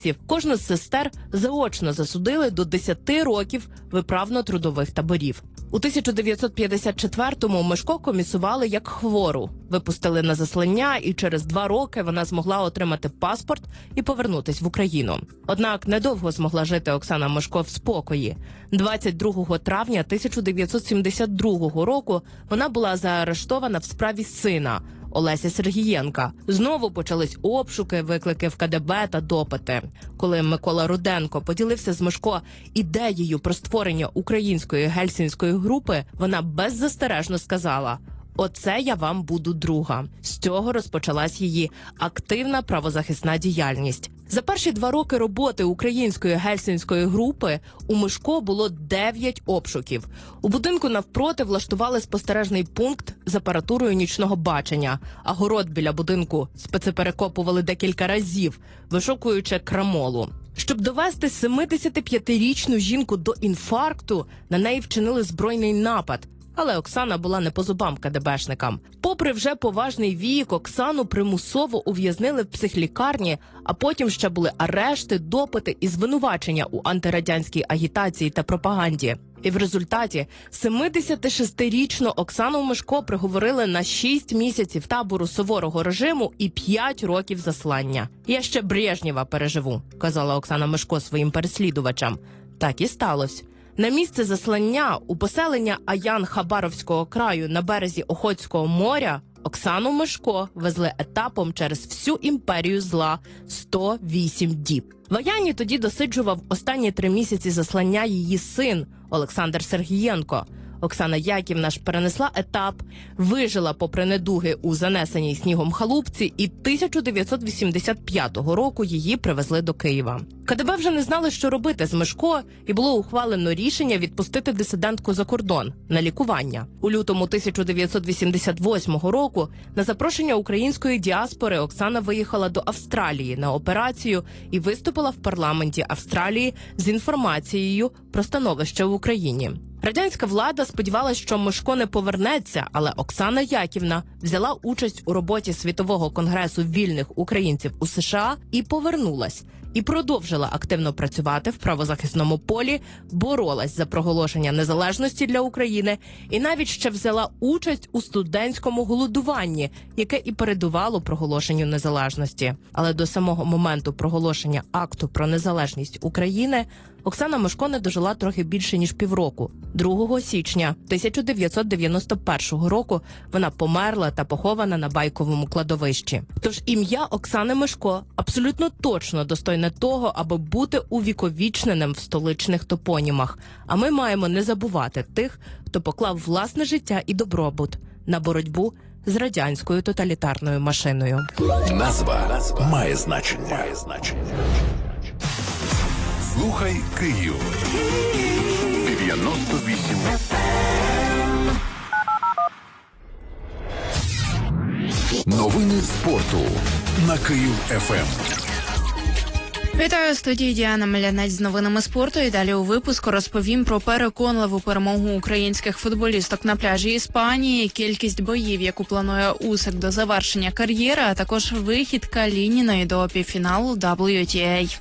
Кожну з сестер заочно засудили до 10 років виправно-трудових таборів. У 1954-му Мишко комісували як хвору. Випустили на заслання, і через 2 роки вона змогла отримати паспорт і повернутись в Україну. Однак недовго змогла жити Оксана Мишко в спокої. 22 травня 1972 року вона була заарештована в справі сина Олеся Сергієнка. Знову почались обшуки, виклики в КДБ та допити. Коли Микола Руденко поділився з Мишко ідеєю про створення української гельсінської групи, вона беззастережно сказала: «Оце я вам буду друга». З цього розпочалась її активна правозахисна діяльність. За перші 2 роки роботи української гельсінської групи у Мишко було 9 обшуків. У будинку навпроти влаштували спостережний пункт з апаратурою нічного бачення, а город біля будинку спецперекопували декілька разів, вишукуючи крамолу. Щоб довести 75-річну жінку до інфаркту, на неї вчинили збройний напад. Але Оксана була не по зубам КДБшникам. Попри вже поважний вік, Оксану примусово ув'язнили в психлікарні, а потім ще були арешти, допити і звинувачення у антирадянській агітації та пропаганді. І в результаті 76-річну Оксану Мишко приговорили на 6 місяців табору суворого режиму і 5 років заслання. «Я ще Брежнєва переживу», – казала Оксана Мишко своїм переслідувачам. Так і сталося. На місце заслання у поселення Аян Хабаровського краю на березі Охотського моря Оксану Мишко везли етапом через всю імперію зла 108 діб. В Аяні тоді досиджував останні 3 місяці заслання її син Олександр Сергієнко. Оксана Яківна ж перенесла етап, вижила попри недуги у занесеній снігом халупці, і 1985 року її привезли до Києва. КДБ вже не знали, що робити з Мишко, і було ухвалено рішення відпустити дисидентку за кордон на лікування. У лютому 1988 року на запрошення української діаспори Оксана виїхала до Австралії на операцію і виступила в парламенті Австралії з інформацією про становище в Україні. Радянська влада сподівалася, що Мишко не повернеться, але Оксана Яківна взяла участь у роботі Світового конгресу вільних українців у США і повернулась. І продовжила активно працювати в правозахисному полі, боролась за проголошення незалежності для України і навіть ще взяла участь у студентському голодуванні, яке і передувало проголошенню незалежності. Але до самого моменту проголошення акту про незалежність України Оксана Мишко не дожила трохи більше, ніж півроку. 2 січня 1991 року вона померла та похована на Байковому кладовищі. Тож ім'я Оксани Мишко абсолютно точно достойне того, аби бути увіковічненим в столичних топонімах. А ми маємо не забувати тих, хто поклав власне життя і добробут на боротьбу з радянською тоталітарною машиною. Назва має значення. Слухай Київ. 98 Новини спорту на Київ ФМ. Вітаю, у студії Діана Мелянець з новинами спорту. І далі у випуску розповім про переконливу перемогу українських футболісток на пляжі Іспанії, кількість боїв, яку планує Усик до завершення кар'єри, а також вихід Калініної до півфіналу WTA.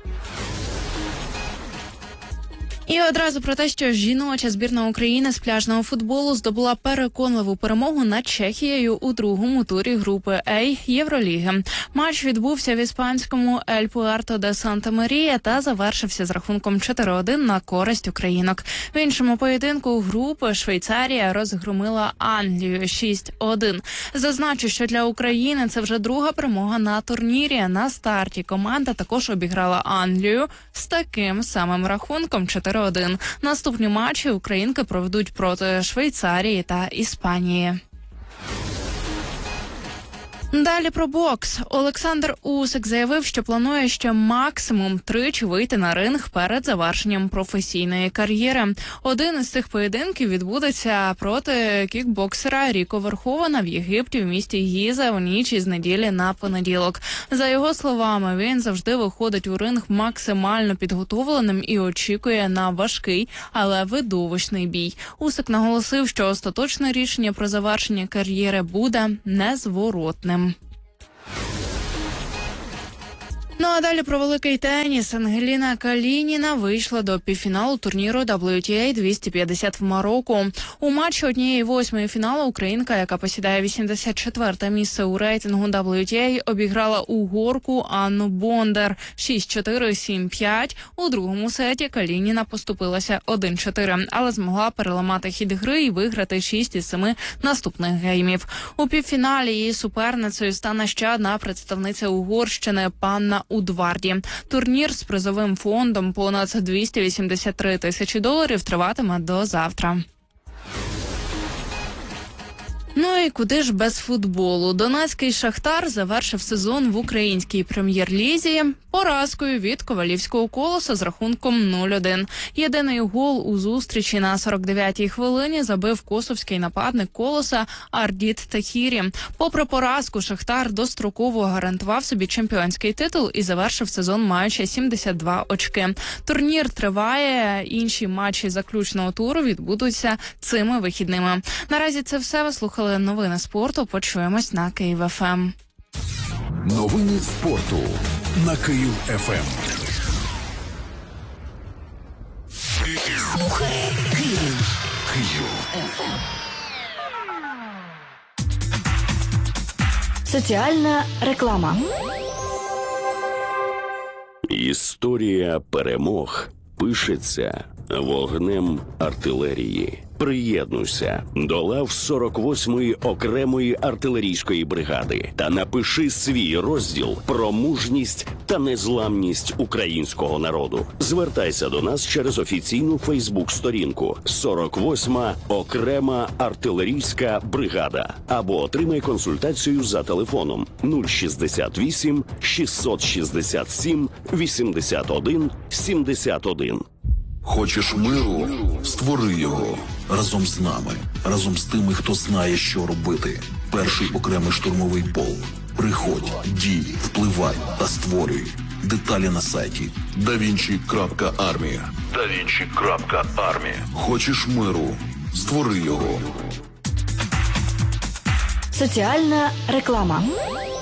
І одразу про те, що жіноча збірна України з пляжного футболу здобула переконливу перемогу над Чехією у другому турі групи А Євроліги. Матч відбувся в іспанському Ель Пуерто де Санта-Марія та завершився з рахунком 4-1 на користь українок. В іншому поєдинку групи Швейцарія розгромила Англію 6-1. Зазначу, що для України це вже друга перемога на турнірі. На старті команда також обіграла Англію з таким самим рахунком 4-1. Наступні матчі українки проведуть проти Швейцарії та Іспанії. Далі про бокс. Олександр Усик заявив, що планує ще максимум 3 вийти на ринг перед завершенням професійної кар'єри. Один із цих поєдинків відбудеться проти кікбоксера Ріко Верховена в Єгипті в місті Гіза у ніч із неділі на понеділок. За його словами, він завжди виходить у ринг максимально підготовленим і очікує на важкий, але видовищний бій. Усик наголосив, що остаточне рішення про завершення кар'єри буде незворотним. Ну а далі про великий теніс. Ангеліна Калініна вийшла до півфіналу турніру WTA 250 в Марокко. У матчі 1/8 фіналу українка, яка посідає 84-те місце у рейтингу WTA, обіграла угорку Анну Бондар 6-4, 7-5. У другому сеті Калініна поступилася 1-4, але змогла переламати хід гри і виграти 6 із 7 наступних геймів. У півфіналі її суперницею стане ще одна представниця Угорщини Панна Удварді. Турнір з призовим фондом понад 283 тисячі доларів триватиме до завтра. Ну і куди ж без футболу? Донецький «Шахтар» завершив сезон в українській прем'єр-лізі поразкою від Ковалівського «Колоса» з рахунком 0-1. Єдиний гол у зустрічі на 49-й хвилині забив косовський нападник «Колоса» Ардіт Тахірі. Попри поразку, «Шахтар» достроково гарантував собі чемпіонський титул і завершив сезон, маючи 72 очки. Турнір триває, інші матчі заключного туру відбудуться цими вихідними. Наразі це все. Ви слухали новини спорту. Почуємось на Київ ФМ. Новини спорту на Київ ФМ. Слухай Київ. Соціальна реклама. Історія перемог пишеться вогнем артилерії. Приєднуйся до лав 48-ї окремої артилерійської бригади та напиши свій розділ про мужність та незламність українського народу. Звертайся до нас через офіційну Фейсбук-сторінку 48-ма окрема артилерійська бригада або отримай консультацію за телефоном 068 667 81 71. Хочеш миру? Створи його. Разом з нами. Разом з тими, хто знає, що робити. Перший окремий штурмовий полк. Приходь, дій, впливай та створюй. Деталі на сайті davinci.armia. davinci.armia. Хочеш миру? Створи його. Соціальна реклама.